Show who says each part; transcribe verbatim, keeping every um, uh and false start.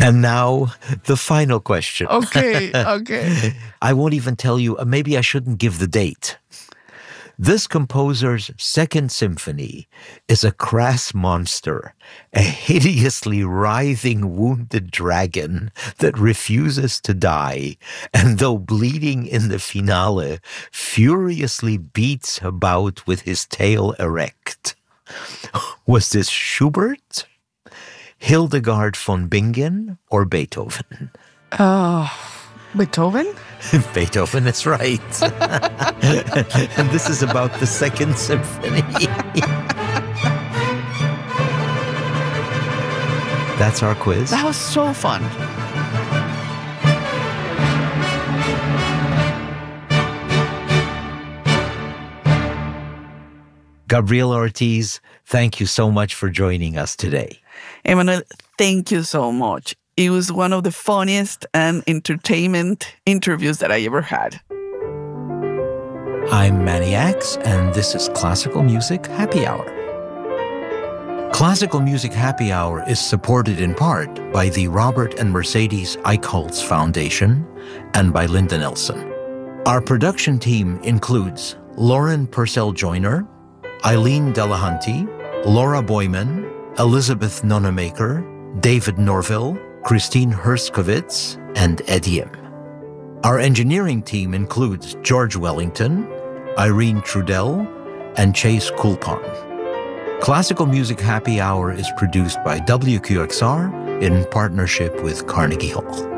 Speaker 1: And now, the final question.
Speaker 2: Okay, okay.
Speaker 1: I won't even tell you, uh, maybe I shouldn't give the date. This composer's second symphony is a crass monster, a hideously writhing wounded dragon that refuses to die, and though bleeding in the finale, furiously beats about with his tail erect. Was this Schubert, Hildegard von Bingen, or Beethoven?
Speaker 2: Uh, Beethoven?
Speaker 1: Beethoven is right. And this is about the second symphony. That's our quiz.
Speaker 2: That was so fun.
Speaker 1: Gabriela Ortiz, thank you so much for joining us today.
Speaker 2: Emmanuel, thank you so much. It was one of the funniest and entertainment interviews that I ever had.
Speaker 1: I'm Manny Axe, and this is Classical Music Happy Hour. Classical Music Happy Hour is supported in part by the Robert and Mercedes Eichholz Foundation and by Linda Nelson. Our production team includes Lauren Purcell-Joyner, Eileen Delahunty, Laura Boyman, Elizabeth Nonamaker, David Norville, Christine Herskovitz, and Ed Yim. Our engineering team includes George Wellington, Irene Trudell, and Chase Coulpon. Classical Music Happy Hour is produced by W Q X R in partnership with Carnegie Hall.